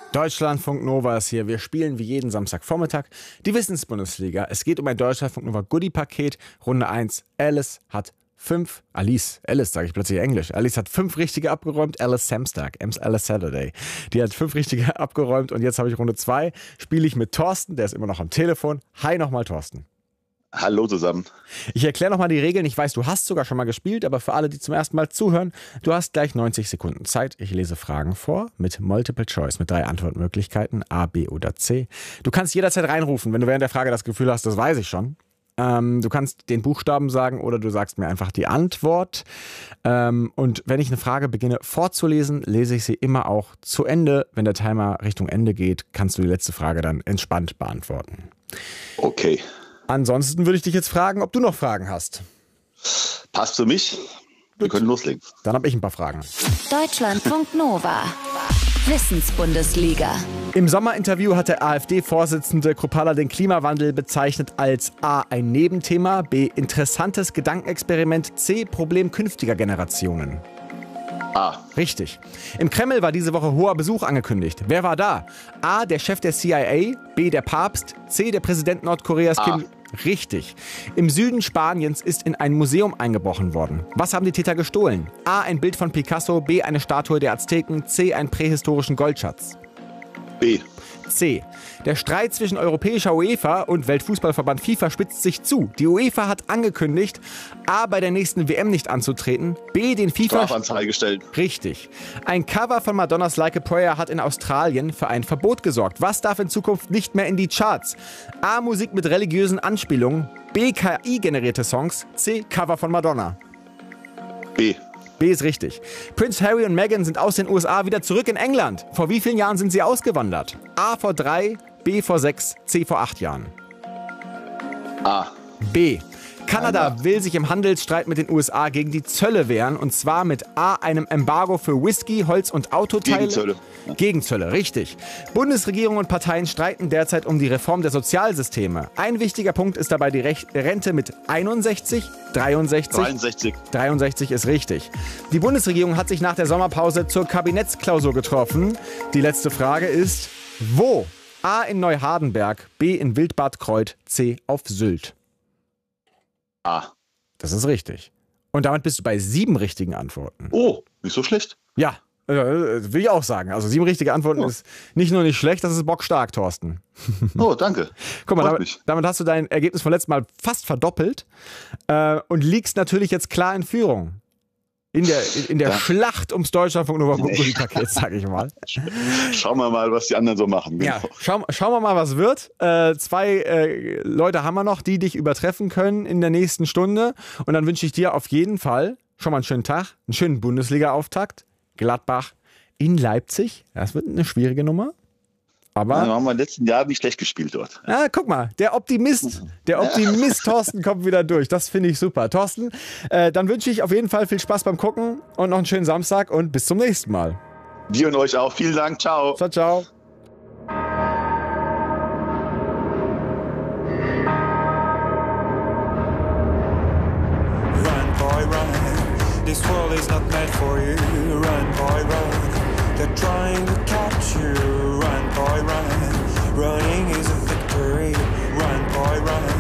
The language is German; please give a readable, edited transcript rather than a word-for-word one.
Deutschlandfunk Nova ist hier. Wir spielen wie jeden Samstagvormittag die Wissensbundesliga. Es geht um ein Deutschlandfunk Nova Goodie-Paket. Runde 1. Alice hat 5 richtige abgeräumt. Alice Samstag, Alice Saturday. Die hat 5 richtige abgeräumt und jetzt habe ich Runde 2. Spiele ich mit Thorsten, der ist immer noch am Telefon. Hi nochmal, Thorsten. Hallo zusammen. Ich erkläre nochmal die Regeln. Ich weiß, du hast sogar schon mal gespielt, aber für alle, die zum ersten Mal zuhören, du hast gleich 90 Sekunden Zeit. Ich lese Fragen vor mit Multiple Choice, mit 3 Antwortmöglichkeiten, A, B oder C. Du kannst jederzeit reinrufen, wenn du während der Frage das Gefühl hast, das weiß ich schon. Du kannst den Buchstaben sagen oder du sagst mir einfach die Antwort. Und wenn ich eine Frage beginne vorzulesen, lese ich sie immer auch zu Ende. Wenn der Timer Richtung Ende geht, kannst du die letzte Frage dann entspannt beantworten. Okay. Ansonsten würde ich dich jetzt fragen, ob du noch Fragen hast. Passt für mich. Wir können loslegen. Dann habe ich ein paar Fragen. Deutschlandfunk Nova. Wissensbundesliga. Im Sommerinterview hat der AfD-Vorsitzende Kruppalla den Klimawandel bezeichnet als A. ein Nebenthema, B. interessantes Gedankenexperiment, C. Problem künftiger Generationen. A. Richtig. Im Kreml war diese Woche hoher Besuch angekündigt. Wer war da? A. der Chef der CIA, B. der Papst, C. der Präsident Nordkoreas Kim. Richtig. Im Süden Spaniens ist in ein Museum eingebrochen worden. Was haben die Täter gestohlen? A. ein Bild von Picasso, B. eine Statue der Azteken, C. einen prähistorischen Goldschatz. B. C. Der Streit zwischen europäischer UEFA und Weltfußballverband FIFA spitzt sich zu. Die UEFA hat angekündigt, A. bei der nächsten WM nicht anzutreten, B. den FIFA... Strafanzeige stellen. Richtig. Ein Cover von Madonnas Like a Prayer hat in Australien für ein Verbot gesorgt. Was darf in Zukunft nicht mehr in die Charts? A. Musik mit religiösen Anspielungen, B. KI-generierte Songs, C. Cover von Madonna. B. B ist richtig. Prince Harry und Meghan sind aus den USA wieder zurück in England. Vor wie vielen Jahren sind sie ausgewandert? A vor 3, B vor 6, C vor 8 Jahren. A. B. Kanada will sich im Handelsstreit mit den USA gegen die Zölle wehren. Und zwar mit A. einem Embargo für Whisky, Holz und Autoteile. Gegenzölle. Gegenzölle, richtig. Bundesregierung und Parteien streiten derzeit um die Reform der Sozialsysteme. Ein wichtiger Punkt ist dabei die Rente mit 61, 63. 63. 63 ist richtig. Die Bundesregierung hat sich nach der Sommerpause zur Kabinettsklausur getroffen. Die letzte Frage ist, wo? A. in Neuhardenberg, B. in Wildbad Kreuth, C. auf Sylt. A. Das ist richtig. Und damit bist du bei 7 richtigen Antworten. Oh, nicht so schlecht. Ja, will ich auch sagen. Also 7 richtige Antworten ist nicht nur nicht schlecht, das ist bockstark, Thorsten. Oh, danke. Guck mal, damit hast du dein Ergebnis vom letzten Mal fast verdoppelt und liegst natürlich jetzt klar in Führung. In der Schlacht ums Deutschlandfunk Nova Goodie-Paket, sag ich mal. Schauen wir mal, was die anderen so machen. Genau. Ja, schauen wir mal, was wird. 2 Leute haben wir noch, die dich übertreffen können in der nächsten Stunde. Und dann wünsche ich dir auf jeden Fall schon mal einen schönen Tag, einen schönen Bundesliga-Auftakt. Gladbach in Leipzig. Das wird eine schwierige Nummer. Aber wir haben in den letzten Jahren nicht schlecht gespielt dort. Ah, guck mal, der Optimist Thorsten kommt wieder durch. Das finde ich super. Thorsten, dann wünsche ich auf jeden Fall viel Spaß beim Gucken und noch einen schönen Samstag und bis zum nächsten Mal. Dir und euch auch. Vielen Dank. Ciao. Ciao, ciao. Run, boy, run. This world is not meant for you. Run, boy, run. They're trying to catch you. Run, boy, run. Running is a victory. Run, boy, run.